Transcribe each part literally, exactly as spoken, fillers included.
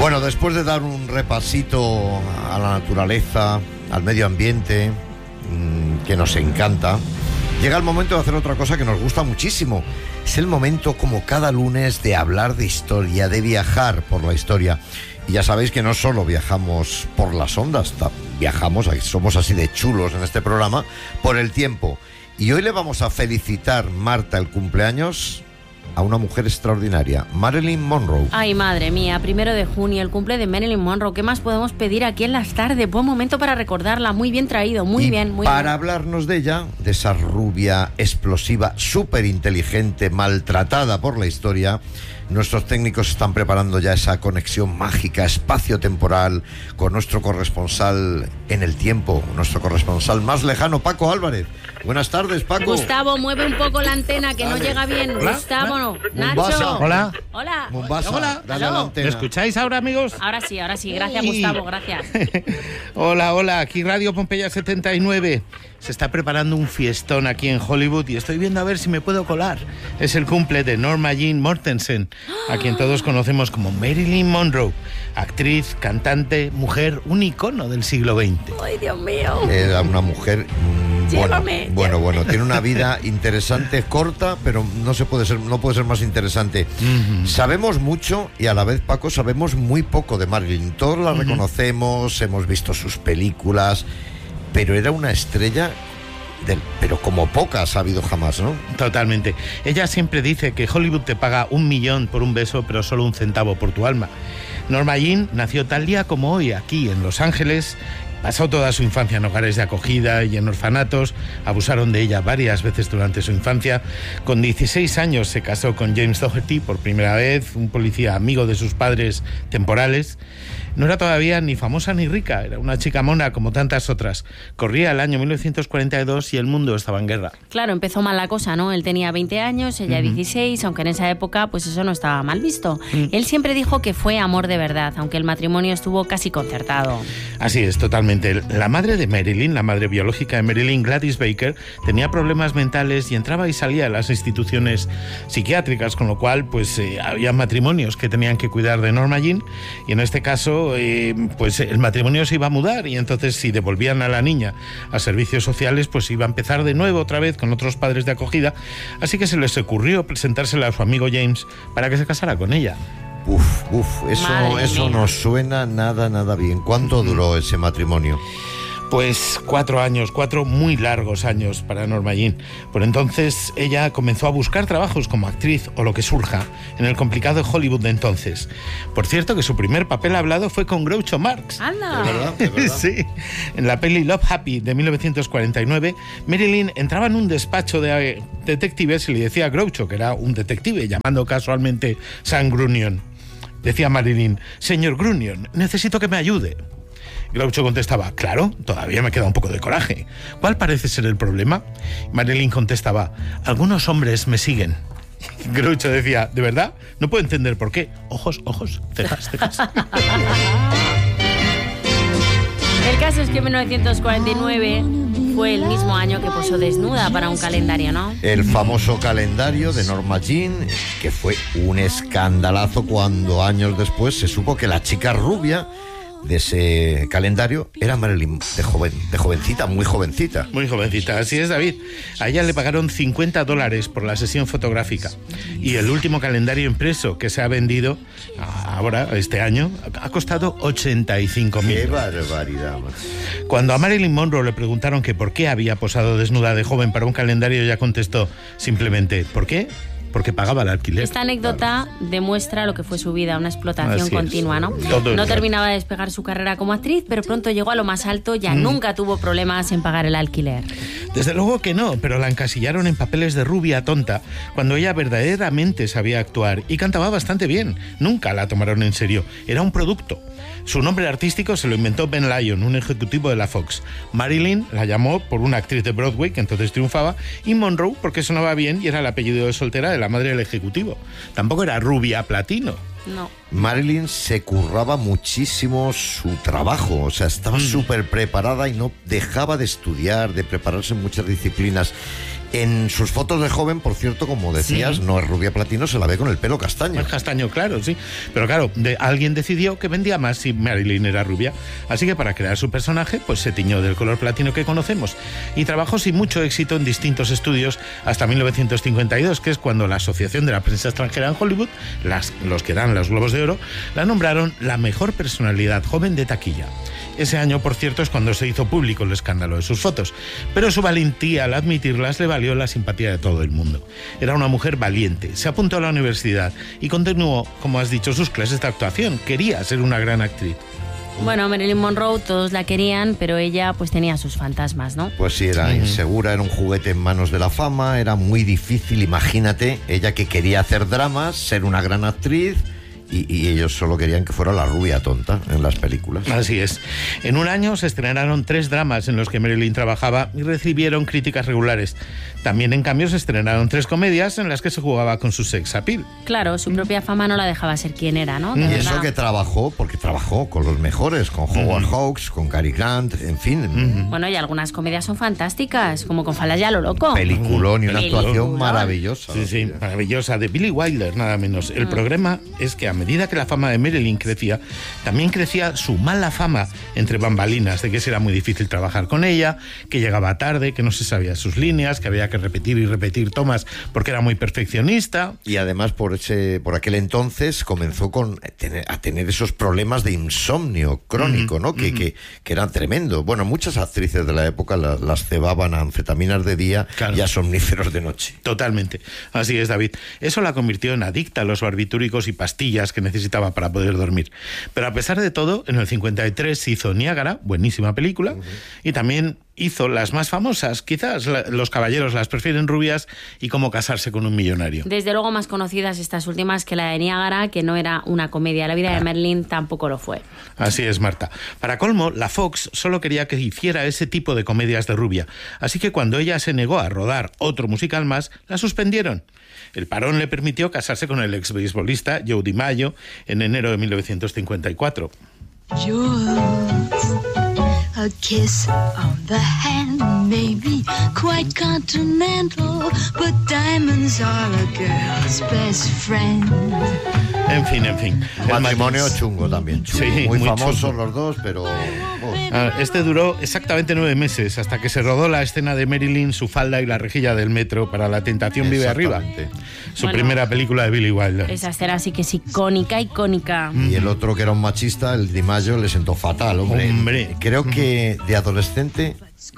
Bueno, después de dar un repasito a la naturaleza, al medio ambiente, mmm, que nos encanta, llega el momento de hacer otra cosa que nos gusta muchísimo. Es el momento, como cada lunes, de hablar de historia, de viajar por la historia. Y ya sabéis que no solo viajamos por las ondas, viajamos, somos así de chulos en este programa, por el tiempo. Y hoy le vamos a felicitar, Marta, el cumpleaños a una mujer extraordinaria, Marilyn Monroe. Ay, madre mía, primero de junio, el cumple de Marilyn Monroe. ¿Qué más podemos pedir aquí en las tardes? Buen momento para recordarla, muy bien traído, muy y bien, muy para bien. hablarnos de ella, de esa rubia, explosiva, súper inteligente, maltratada por la historia, nuestros técnicos están preparando ya esa conexión mágica, espacio-temporal, con nuestro corresponsal en el tiempo, nuestro corresponsal más lejano, Paco Álvarez. Buenas tardes, Paco. Gustavo, mueve un poco la antena, que dale. No llega bien. Hola. Gustavo, no. Nacho. Hola. Hola. Mombasa. Hola. Dale a la antena. ¿Me escucháis ahora, amigos? Ahora sí, ahora sí. Gracias, Gustavo, gracias. Hola, hola. Aquí Radio Pompeya setenta y nueve. Se está preparando un fiestón aquí en Hollywood y estoy viendo a ver si me puedo colar. Es el cumple de Norma Jean Mortensen, a quien todos conocemos como Marilyn Monroe. Actriz, cantante, mujer, un icono del siglo veinte. ¡Ay, Dios mío! Era una mujer... Mmm, llévame, bueno, bueno, llévame. bueno, tiene una vida interesante, corta, pero no se puede ser, no puede ser más interesante. Uh-huh. Sabemos mucho y a la vez, Paco, sabemos muy poco de Marilyn. Todos la uh-huh. reconocemos, hemos visto sus películas, pero era una estrella... Del, pero como pocas ha habido jamás, ¿no? Totalmente. Ella siempre dice que Hollywood te paga un millón por un beso, pero solo un centavo por tu alma. Norma Jean nació tal día como hoy, aquí en Los Ángeles. Pasó toda su infancia en hogares de acogida y en orfanatos. Abusaron de ella varias veces durante su infancia. Con dieciséis años se casó con James Doherty por primera vez, un policía amigo de sus padres temporales. No era todavía ni famosa ni rica, era una chica mona como tantas otras. Corría el año mil novecientos cuarenta y dos y el mundo estaba en guerra. Claro, empezó mal la cosa, ¿no? Él tenía veinte años, ella uh-huh. dieciséis, aunque en esa época pues eso no estaba mal visto. Uh-huh. Él siempre dijo que fue amor de verdad, aunque el matrimonio estuvo casi concertado. Así es, totalmente. La madre de Marilyn, la madre biológica de Marilyn, Gladys Baker, tenía problemas mentales y entraba y salía de las instituciones psiquiátricas, con lo cual pues eh, había matrimonios que tenían que cuidar de Norma Jean y en este caso Eh, pues el matrimonio se iba a mudar y entonces si devolvían a la niña a servicios sociales pues iba a empezar de nuevo otra vez con otros padres de acogida, así que se les ocurrió presentársela a su amigo James para que se casara con ella. Uf, uf, eso, eso no suena nada, nada bien. ¿Cuánto duró ese matrimonio? Pues cuatro años, cuatro muy largos años para Norma Jean. Por entonces ella comenzó a buscar trabajos como actriz o lo que surja en el complicado Hollywood de entonces. Por cierto que su primer papel hablado fue con Groucho Marx. ¡Anda! ¿De verdad? ¿De verdad? Sí. En la peli Love Happy de mil novecientos cuarenta y nueve, Marilyn entraba en un despacho de detectives y le decía a Groucho, que era un detective, llamando casualmente Sam Grunion. Decía Marilyn: señor Grunion, necesito que me ayude. Groucho contestaba: claro, todavía me queda un poco de coraje. ¿Cuál parece ser el problema? Marilyn contestaba: algunos hombres me siguen. Groucho decía: ¿de verdad? No puedo entender por qué. Ojos, ojos, cejas, cejas. El caso es que en mil novecientos cuarenta y nueve fue el mismo año que posó desnuda para un calendario, ¿no? El famoso calendario de Norma Jean, que fue un escandalazo cuando años después se supo que la chica rubia de ese calendario era Marilyn, de joven, de jovencita, muy jovencita. Muy jovencita, así es, David. A ella le pagaron cincuenta dólares por la sesión fotográfica. Y el último calendario impreso que se ha vendido ahora, este año, ha costado ochenta y cinco mil. ¡Qué barbaridad! Cuando a Marilyn Monroe le preguntaron que por qué había posado desnuda de joven para un calendario, ella contestó simplemente: ¿por qué? Porque pagaba el alquiler. Esta anécdota demuestra lo que fue su vida, una explotación Así continua, es. ¿no? Todo no es terminaba de despegar su carrera como actriz, pero pronto llegó a lo más alto, ya mm. nunca tuvo problemas en pagar el alquiler. Desde luego que no, pero la encasillaron en papeles de rubia tonta, cuando ella verdaderamente sabía actuar y cantaba bastante bien. Nunca la tomaron en serio, era un producto. Su nombre artístico se lo inventó Ben Lyon, un ejecutivo de la Fox. Marilyn la llamó por una actriz de Broadway que entonces triunfaba, y Monroe porque sonaba bien y era el apellido de soltera de la madre del ejecutivo. Tampoco era rubia platino. No. Marilyn se curraba muchísimo su trabajo, o sea, estaba mm. súper preparada y no dejaba de estudiar, de prepararse en muchas disciplinas. En sus fotos de joven, por cierto, como decías, sí. no es rubia platino, se la ve con el pelo castaño. Es castaño, claro, sí. Pero claro, de, alguien decidió que vendía más si Marilyn era rubia. Así que para crear su personaje, pues se tiñó del color platino que conocemos. Y trabajó sin mucho éxito en distintos estudios hasta mil novecientos cincuenta y dos, que es cuando la Asociación de la Prensa Extranjera en Hollywood, las, los que dan los Globos de Oro, la nombraron la mejor personalidad joven de taquilla. Ese año, por cierto, es cuando se hizo público el escándalo de sus fotos. Pero su valentía al admitirlas le valió la simpatía de todo el mundo. Era una mujer valiente, se apuntó a la universidad y continuó, como has dicho, sus clases de actuación. Quería ser una gran actriz. Bueno, Marilyn Monroe todos la querían, pero ella pues tenía sus fantasmas, ¿no? Pues sí, era uh-huh. insegura, era un juguete en manos de la fama, era muy difícil, imagínate, ella que quería hacer dramas, ser una gran actriz... Y, y ellos solo querían que fuera la rubia tonta en las películas. Así es. En un año se estrenaron tres dramas en los que Marilyn trabajaba y recibieron críticas regulares. También, en cambio, se estrenaron tres comedias en las que se jugaba con su sex appeal. Claro, su propia fama no la dejaba ser quien era, ¿no? Y eso que trabajó, porque trabajó con los mejores, con Howard uh-huh. Hawks, con Cary Grant, en fin. Uh-huh. Bueno, y algunas comedias son fantásticas, como con Fallas ya lo loco. Peliculón y una Peliculón. actuación maravillosa. Sí, sí, maravillosa, de Billy Wilder, nada menos. El uh-huh. problema es que a medida que la fama de Marilyn crecía, también crecía su mala fama entre bambalinas, de que era muy difícil trabajar con ella, que llegaba tarde, que no se sabía sus líneas, que había que repetir y repetir tomas porque era muy perfeccionista. Y además por ese por aquel entonces comenzó con tener, a tener esos problemas de insomnio crónico, uh-huh, ¿no? Que, uh-huh. que, que eran tremendos. Bueno, muchas actrices de la época la, las cebaban a anfetaminas de día claro. y a somníferos de noche. Totalmente. Así es, David. Eso la convirtió en adicta a los barbitúricos y pastillas que necesitaba para poder dormir. Pero a pesar de todo, en el cincuenta y tres se hizo Niágara, buenísima película, uh-huh. y también hizo las más famosas, quizás la, los caballeros las prefieren rubias, y Cómo casarse con un millonario. Desde luego más conocidas estas últimas que la de Niágara, que no era una comedia. La vida ah. de Marilyn tampoco lo fue. Así es, Marta. Para colmo, la Fox solo quería que hiciera ese tipo de comedias de rubia, así que cuando ella se negó a rodar otro musical más, la suspendieron. El parón le permitió casarse con el ex beisbolista Joe DiMaggio en enero de mil novecientos cincuenta y cuatro. Jules, a kiss on the hand may be quite continental, but diamonds are a girl's best friend. En fin, en fin. El matrimonio chungo también. Chungo. Sí, muy, muy famosos chungo. Los dos, pero... Oh. Este duró exactamente nueve meses, hasta que se rodó la escena de Marilyn, su falda y la rejilla del metro para La tentación vive arriba. Su bueno, primera película de Billy Wilder. Esa escena sí que es icónica, icónica. Y el otro, que era un machista, el DiMaggio, le sentó fatal, hombre. Hombre. Creo que de adolescente...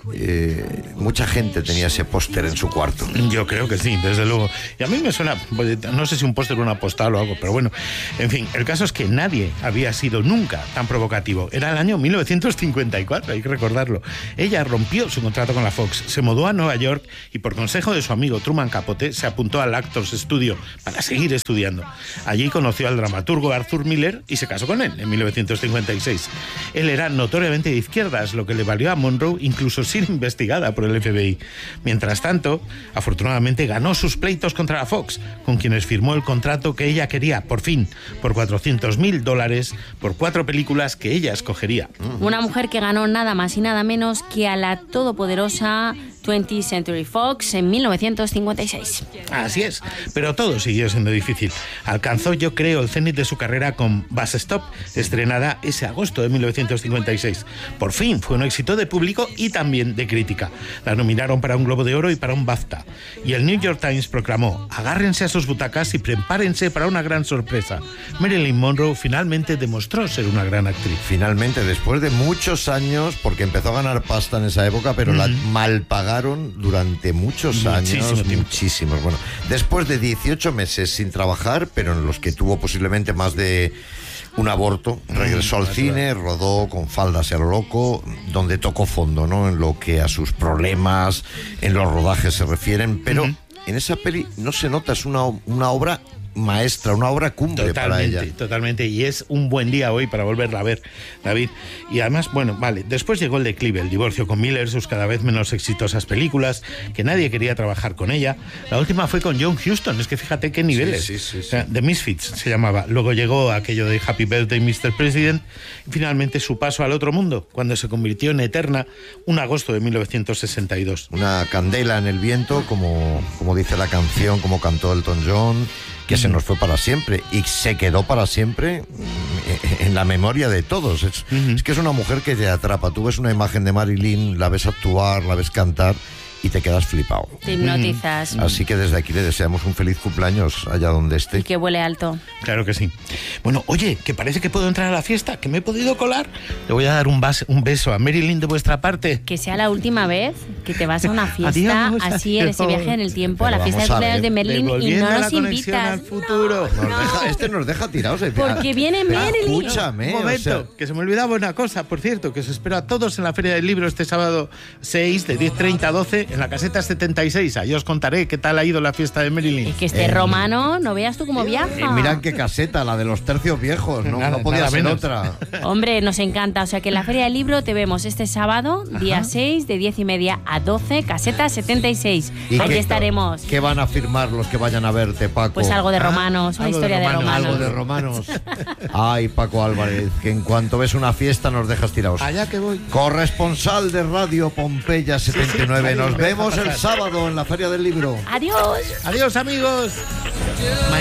Eh, mucha gente tenía ese póster en su cuarto. Yo creo que sí, desde luego. Y a mí me suena, no sé si un póster o una postal o algo, pero bueno, en fin, el caso es que nadie había sido nunca tan provocativo. Era el año mil novecientos cincuenta y cuatro, hay que recordarlo. Ella rompió su contrato con la Fox, se mudó a Nueva York y, por consejo de su amigo Truman Capote, se apuntó al Actors Studio para seguir estudiando. Allí conoció al dramaturgo Arthur Miller y se casó con él en mil novecientos cincuenta y seis. Él era notoriamente de izquierdas, lo que le valió a Monroe incluso ser investigada por el F B I. Mientras tanto, afortunadamente ganó sus pleitos contra la Fox, con quienes firmó el contrato que ella quería, por fin, por cuatrocientos mil dólares, por cuatro películas que ella escogería. Una mujer que ganó nada más y nada menos que a la todopoderosa twentieth Century Fox en mil novecientos cincuenta y seis. Así es, pero todo siguió siendo difícil. Alcanzó, yo creo, el cenit de su carrera con Bus Stop, estrenada ese agosto de mil novecientos cincuenta y seis. Por fin fue un éxito de público y también de crítica. La nominaron para un Globo de Oro y para un BAFTA. Y el New York Times proclamó: agárrense a sus butacas y prepárense para una gran sorpresa. Marilyn Monroe finalmente demostró ser una gran actriz. Finalmente, después de muchos años, porque empezó a ganar pasta en esa época, pero mm. la mal pagada durante muchos Muchísimo años, tiempo. muchísimos. Bueno, después de dieciocho meses sin trabajar, pero en los que tuvo posiblemente más de un aborto, regresó al cine, rodó con Faldas y a lo loco, donde tocó fondo, ¿no? En lo que a sus problemas en los rodajes se refieren, pero uh-huh. en esa peli no se nota, es una, una obra maestra, una obra cumbre Totalmente, para ella. totalmente. Y es un buen día hoy para volverla a ver, David. Y además, bueno, vale, después llegó el declive, el divorcio con Miller, sus cada vez menos exitosas películas, que nadie quería trabajar con ella. La última fue con John Huston, es que fíjate qué niveles. Sí, sí, sí, sí. O sea, The Misfits se llamaba. Luego llegó aquello de Happy Birthday, mister President. Y finalmente su paso al otro mundo, cuando se convirtió en Eterna, un agosto de mil novecientos sesenta y dos. Una candela en el viento, como, como dice la canción, como cantó Elton John, que se nos fue para siempre y se quedó para siempre en la memoria de todos. Es, Uh-huh. es que es una mujer que te atrapa. Tú ves una imagen de Marilyn, la ves actuar, la ves cantar y te quedas flipado. Te hipnotizas. Así que desde aquí le deseamos un feliz cumpleaños allá donde esté. Y que huele alto. Claro que sí. Bueno, oye, que parece que puedo entrar a la fiesta, que me he podido colar. Le voy a dar un, bas- un beso a Marilyn de vuestra parte. Que sea la última vez que te vas a una fiesta Adiós, así en ese adiós. viaje en el tiempo, Pero a la fiesta de vamos a cumpleaños ver, de Merlín y Devolviendo no la nos conexión invitas. al futuro. Nos No. deja- este nos deja tirados. eh, Porque viene Marilyn. Escúchame. Un o momento, sea, que se me olvidaba una cosa, por cierto, que os espero a todos en la Feria del Libro este sábado seis, de diez treinta a doce, en la caseta setenta y seis. Ahí os contaré qué tal ha ido la fiesta de Y Marilyn. que este Eh, romano, no veas tú cómo viaja. y mira en qué caseta, la de los tercios viejos. No, Nada, no podía nada ser menos. otra. Hombre, nos encanta. O sea que en la Feria del Libro te vemos este sábado, día seis, de diez y media a doce, caseta setenta y seis. ¿Y Allí qué- estaremos. ¿Qué van a firmar los que vayan a verte, Paco? Pues algo de romanos, una algo de historia de romanos. romanos. Algo de romanos. Ay, Paco Álvarez, que en cuanto ves una fiesta nos dejas tirados. Allá que voy. Corresponsal de Radio Pompeya setenta y nueve. Sí, sí. Nos vemos el sábado en la Feria del Libro. Adiós. Adiós, amigos.